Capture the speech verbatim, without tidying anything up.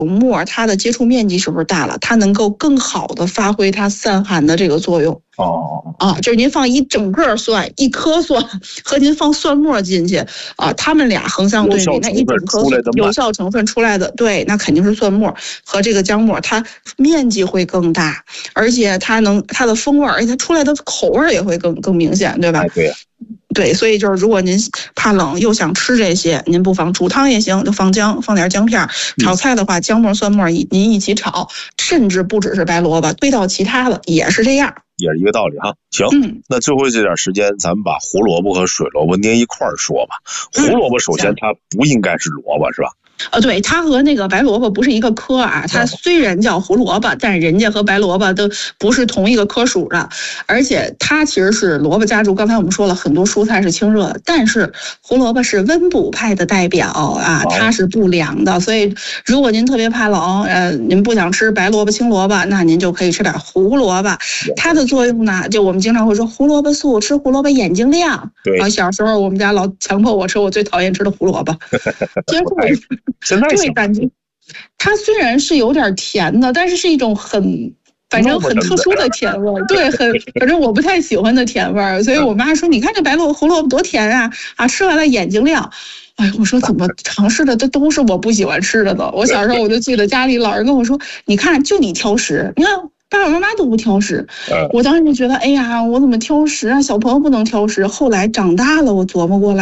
沫它的接触面积是不是大了？它能够更好的发挥它散寒的这个作用。 哦， 啊，就是您放一整个蒜，一颗蒜和您放蒜末进去啊，他们俩横向对比，那一整颗有效成分出来的，对，那肯定是蒜末和这个姜末，它面积会更大，而且它能它的风味，而且它出来的口味也会更更明显，对吧？ 哎，对呀。 对，所以就是如果您怕冷又想吃这些，您不妨煮汤也行，就放姜，放点姜片；炒菜的话，姜末、蒜末您一起炒，甚至不只是白萝卜，兑到其他的也是这样， 也是一个道理哈。行，嗯、那最后这点时间，咱们把胡萝卜和水萝卜捏一块儿说吧。胡萝卜首先它不应该是萝卜，是吧？ 呃，对，它和那个白萝卜不是一个科啊，它虽然叫胡萝卜，但人家和白萝卜都不是同一个科属的，而且它其实是萝卜家族。刚才我们说了很多蔬菜是清热的，但是胡萝卜是温补派的代表啊，它是不凉的，所以如果您特别怕冷，呃，您不想吃白萝卜、青萝卜，那您就可以吃点胡萝卜。它的作用呢，就我们经常会说胡萝卜素，吃胡萝卜眼睛亮。 对， 啊，小时候我们家老强迫我吃我最讨厌吃的胡萝卜，结果。 现在对，感觉它虽然是有点甜的，但是是一种很，反正很特殊的甜味儿。对，很，反正我不太喜欢的甜味儿。所以我妈说：“你看这白萝卜、胡萝卜多甜啊！啊，吃完了眼睛亮。”哎，我说怎么尝试的，这都是我不喜欢吃的呢。我小时候我就记得家里老人跟我说：“你看，就你挑食，你看。”爸爸妈妈都不挑食，我当时就觉得，哎呀，我怎么挑食啊？小朋友不能挑食。后来长大了，我琢磨过来。